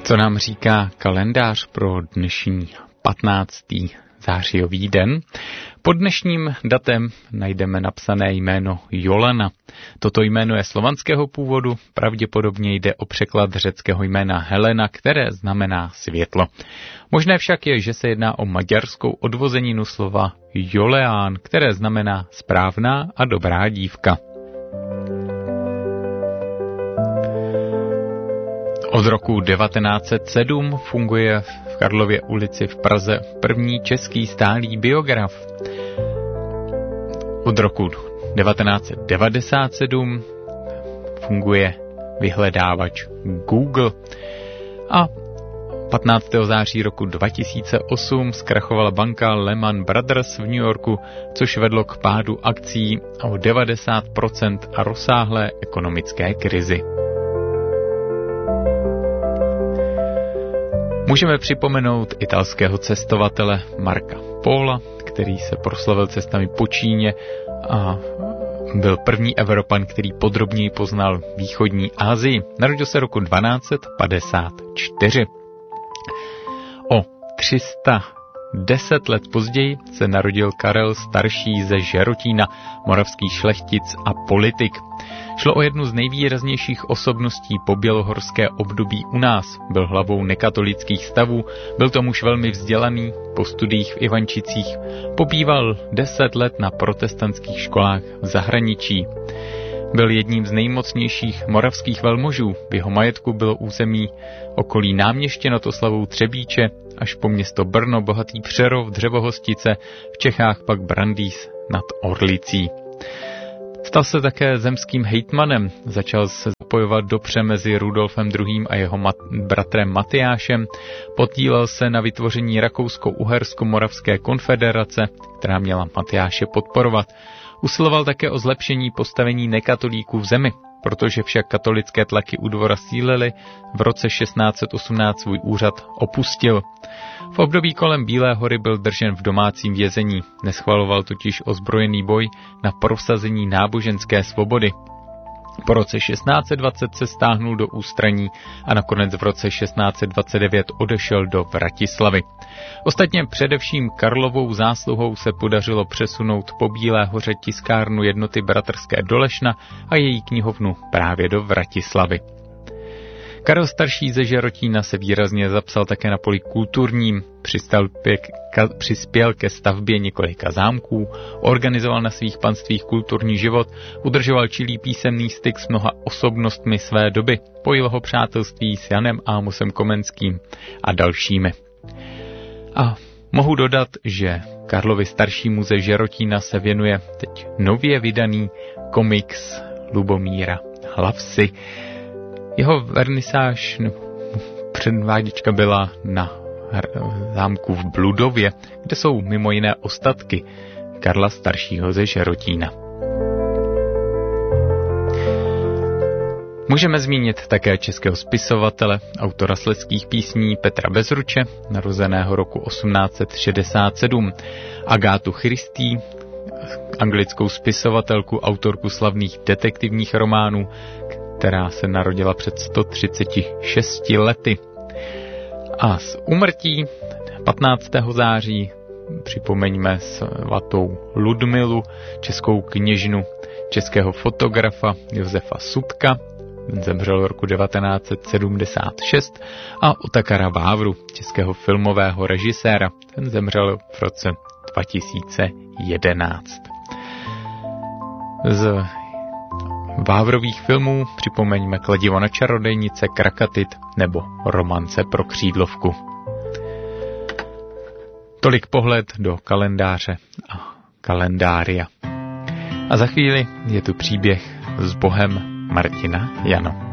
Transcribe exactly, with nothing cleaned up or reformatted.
Co nám říká kalendář pro dnešní patnáctý zářijový den? Pod dnešním datem najdeme napsané jméno Jolana. Toto jméno je slovanského původu, pravděpodobně jde o překlad řeckého jména Helena, které znamená světlo. Možné však je, že se jedná o maďarskou odvozeninu slova Joleán, které znamená správná a dobrá dívka. Od roku devatenáct set sedm funguje v Karlově ulici v Praze první český stálý biograf. Od roku devatenáct set devadesát sedm funguje vyhledávač Google a patnáctého září roku dva tisíce osm zkrachovala banka Lehman Brothers v New Yorku, což vedlo k pádu akcí o devadesát procent a rozsáhlé ekonomické krizi. Můžeme připomenout italského cestovatele Marca Pola, který se proslavil cestami po Číně a byl první Evropan, který podrobněji poznal východní Asii. Narodil se roku dvanáct set padesát čtyři. O tři sta deset let později se narodil Karel Starší ze Žerotína, moravský šlechtic a politik. Šlo o jednu z nejvýraznějších osobností po bělohorské období u nás. Byl hlavou nekatolických stavů, byl to muž velmi vzdělaný, po studiích v Ivančicích pobýval deset let na protestantských školách v zahraničí. Byl jedním z nejmocnějších moravských velmožů. V jeho majetku bylo území okolí Náměště nad Oslavou Třebíče až po město Brno, bohatý Přerov, Dřevohostice, v Čechách pak Brandýs nad Orlicí. Stal se také zemským hejtmanem, začal se zapojovat do pře mezi Rudolfem druhým. a jeho mat- bratrem Matyášem, podílel se na vytvoření Rakousko-Uhersko-Moravské konfederace, která měla Matyáše podporovat. Usiloval také o zlepšení postavení nekatolíků v zemi, protože však katolické tlaky u dvora sílily, v roce šestnáct set osmnáct svůj úřad opustil. V období kolem Bílé hory byl držen v domácím vězení, neschvaloval totiž ozbrojený boj na prosazení náboženské svobody. Po roce šestnáct set dvacet se stáhnul do ústraní a nakonec v roce šestnáct set dvacet devět odešel do Vratislavy. Ostatně především Karlovou zásluhou se podařilo přesunout po Bílé hoře tiskárnu jednoty Bratrské do Lešna a její knihovnu právě do Vratislavy. Karel Starší ze Žerotína se výrazně zapsal také na poli kulturním, přispěl ke stavbě několika zámků, organizoval na svých panstvích kulturní život, udržoval čilý písemný styk s mnoha osobnostmi své doby, pojil ho přátelství s Janem Ámosem Komenským a dalšími. A mohu dodat, že Karlovi Staršímu ze Žerotína se věnuje teď nově vydaný komiks Lubomíra Hlavsy. Jeho vernisáž, předváděčka byla na zámku v Bludově, kde jsou mimo jiné ostatky Karla Staršího ze Žerotína. Můžeme zmínit také českého spisovatele, autora slezských písní Petra Bezruče, narozeného roku osmnáct set šedesát sedm, Agátu Christie, anglickou spisovatelku, autorku slavných detektivních románů, která se narodila před sto třiceti šesti lety. A z úmrtí patnáctého září připomeňme svatou Ludmilu, českou kněžnu, českého fotografa Josefa Sutka, ten zemřel v roku devatenáct set sedmdesát šest, a Otakara Vávru, českého filmového režiséra, ten zemřel v roce dva tisíce jedenáct. Z Vávrových filmů připomeňme Kladivo na čarodejnice, Krakatit nebo Romance pro křídlovku. Tolik pohled do kalendáře a kalendária. A za chvíli je tu příběh s Bohem Martina Jano.